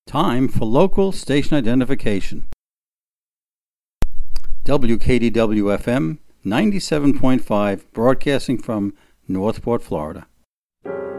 Time for local station identification. WKDW-FM 97.5, broadcasting from Northport, Florida.